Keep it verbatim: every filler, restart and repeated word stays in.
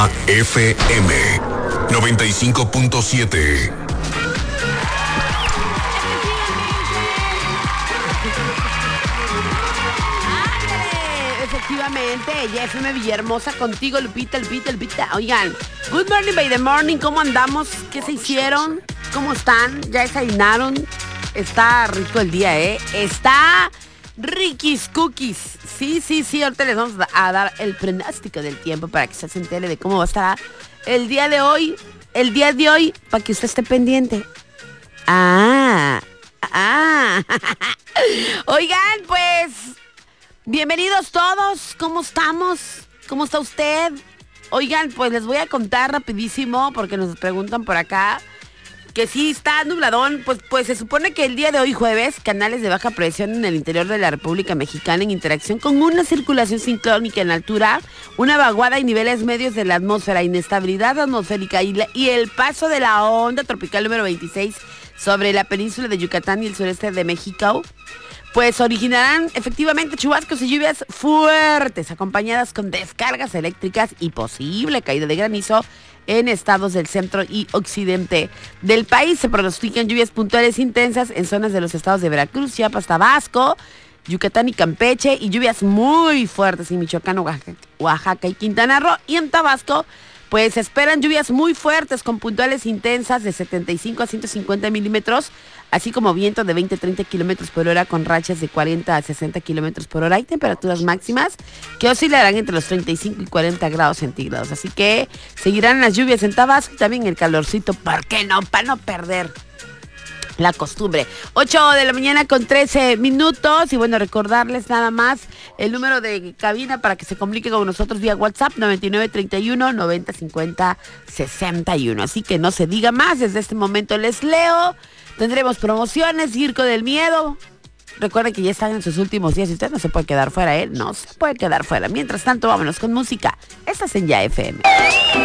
F M noventa y cinco punto siete. Efectivamente, ella F M Villahermosa contigo, Lupita, Lupita, Lupita. Oigan, good morning by the morning, ¿cómo andamos? ¿Qué se hicieron? ¿Cómo están? ¿Ya desayunaron? Está rico el día, ¿eh? Está riquis cookies. Sí, sí, sí, ahorita les vamos a dar el pronóstico del tiempo para que usted se entere de cómo va a estar el día de hoy. El día de hoy, para que usted esté pendiente. Ah, ah. Oigan, pues... bienvenidos todos, ¿cómo estamos? ¿Cómo está usted? Oigan, pues les voy a contar rapidísimo porque nos preguntan por acá que sí está nubladón. Pues, pues se supone que el día de hoy jueves, canales de baja presión en el interior de la República Mexicana en interacción con una circulación ciclónica en altura, una vaguada y niveles medios de la atmósfera, inestabilidad atmosférica y, la, y el paso de la onda tropical número veintiséis sobre la península de Yucatán y el sureste de México, pues originarán efectivamente chubascos y lluvias fuertes, acompañadas con descargas eléctricas y posible caída de granizo en estados del centro y occidente del país. Se pronostican lluvias puntuales intensas en zonas de los estados de Veracruz, Chiapas, Tabasco, Yucatán y Campeche, y lluvias muy fuertes en Michoacán, Oaxaca, Oaxaca y Quintana Roo. Y en Tabasco, pues se esperan lluvias muy fuertes con puntuales intensas de setenta y cinco a ciento cincuenta milímetros, así como viento de veinte a treinta kilómetros por hora con rachas de cuarenta a sesenta kilómetros por hora. Hay temperaturas máximas que oscilarán entre los treinta y cinco y cuarenta grados centígrados. Así que seguirán las lluvias en Tabasco y también el calorcito. ¿Por qué no? Para no perder la costumbre. ocho de la mañana con trece minutos. Y bueno, recordarles nada más el número de cabina para que se comunique con nosotros vía WhatsApp: noventa y nueve, treinta y uno, noventa, cincuenta, sesenta y uno. Así que no se diga más, desde este momento les leo. Tendremos promociones, Circo del Miedo. Recuerden que ya están en sus últimos días y usted no se puede quedar fuera, ¿eh? No se puede quedar fuera. Mientras tanto, vámonos con música. Estás en Ya F M.